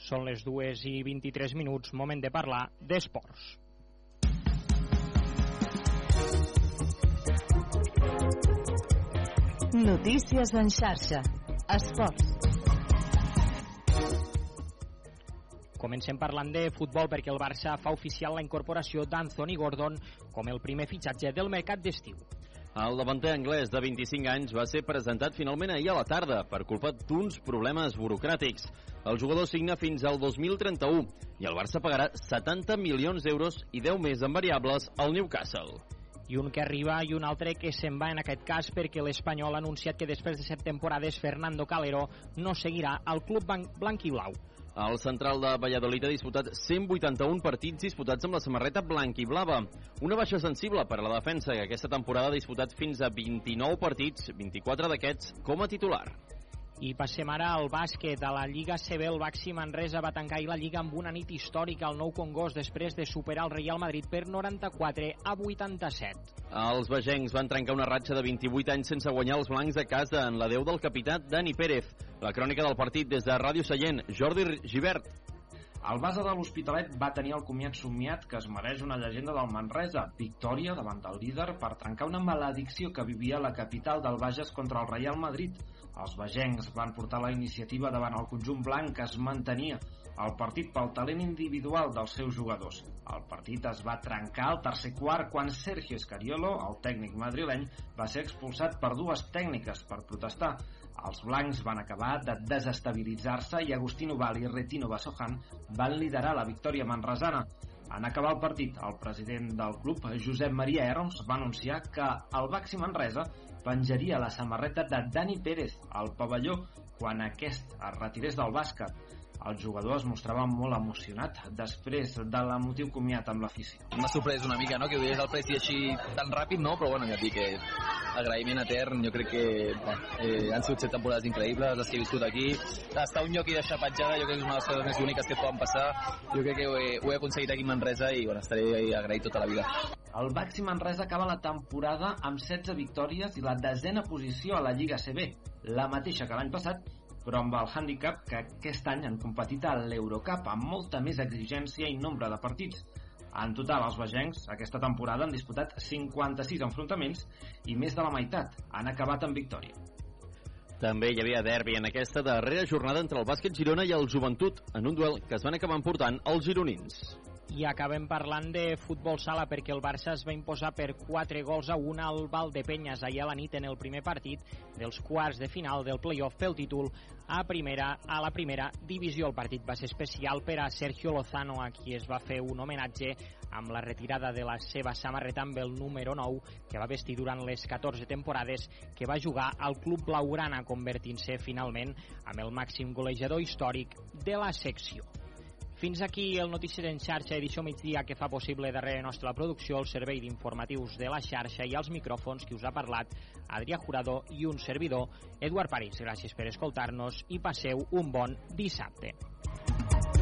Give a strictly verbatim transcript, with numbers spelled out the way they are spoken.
Són les dues i vint-i-tres minuts, moment de parlar d'esports. Notícies en xarxa. Esports. Comencem parlant de futbol perquè el Barça fa oficial la incorporació d'Anthony Gordon com el primer fitxatge del mercat d'estiu. El davanter anglès de vint-i-cinc anys va ser presentat finalment ahir a la tarda per culpa d'uns problemes burocràtics. El jugador signa fins al dos mil trenta-u i el Barça pagarà setanta milions d'euros i deu més en variables al Newcastle. I un que arriba i un altre que se'n va en aquest cas perquè l'Espanyol ha anunciat que després de set temporades Fernando Calero no seguirà al club blanquiblau. El central de Valladolid ha disputat cent vuitanta-un partits disputats amb la samarreta blanquiblava. Una baixa sensible per a la defensa, que aquesta temporada ha disputat fins a vint-i-nou partits, vint-i-quatre d'aquests com a titular. I passem ara al bàsquet. A la Lliga C B, el Baxi Manresa va tancar la Lliga amb una nit històrica al Nou Congost després de superar el Real Madrid per noranta-quatre a vuitanta-set. Els bagencs van trencar una ratxa de vint-i-vuit anys sense guanyar els blancs a casa en l'adeu del capità Dani Pérez. La crònica del partit des de Ràdio Sallent, Jordi Givert. El base de l'Hospitalet va tenir el comiat somiat que es mereix una llegenda del Manresa, victòria davant del líder per trencar una maledicció que vivia la capital del Bages contra el Real Madrid. Els bagencs van portar la iniciativa davant el conjunt blanc que es mantenia el partit pel talent individual dels seus jugadors. El partit es va trencar al tercer quart quan Sergio Scariolo, el tècnic madrileny, va ser expulsat per dues tècniques per protestar. Els blancs van acabar de desestabilitzar-se i Agustino Val i Retino Basojan van liderar la victòria manresana. En acabar el partit, el president del club, Josep Maria Herms, va anunciar que el Baxi Manresa penjaria la samarreta de Dani Pérez al pavelló quan aquest es retirés del bàsquet. El jugador es mostrava molt emocionat després de l'emotiu comiat amb l'afició. M'ha sorprès una mica, no?, que ho digués al presi així tan ràpid, no? Però bueno, ja et dic que agraïment etern, jo crec que bueno, eh, han sigut set temporades increïbles, les que he viscut aquí. Estar un lloc i deixar petjada, jo crec que és una de les coses més boniques que et poden passar. Jo crec que ho he, ho he aconseguit aquí a Manresa i bueno, estaré agraït tota la vida. El Baxi Manresa acaba la temporada amb setze victòries i la desena posició a la Lliga C B, la mateixa que l'any passat, però amb el hàndicap que aquest any han competit a l'Eurocup amb molta més exigència i nombre de partits. En total, els bagencs aquesta temporada han disputat cinquanta-sis enfrontaments i més de la meitat han acabat en victòria. També hi havia derbi en aquesta darrera jornada entre el Bàsquet Girona i el Joventut, en un duel que es van acabar emportant els gironins. I acabem parlant de futbol sala perquè el Barça es va imposar per quatre gols a un al Valdepenyes ahir a la nit en el primer partit dels quarts de final del play-off pel títol a primera a la primera divisió. El partit va ser especial per a Sergio Lozano, a qui es va fer un homenatge amb la retirada de la seva samarreta amb el número nou que va vestir durant les catorze temporades que va jugar al club blaugrana, convertint-se finalment amb el màxim golejador històric de la secció. Fins aquí el Notícies en xarxa, edició migdia que fa possible darrere nostra la producció, el servei d'informatius de la xarxa i els micròfons que us ha parlat Adrià Jurado i un servidor, Eduard París. Gràcies per escoltar-nos i passeu un bon dissabte.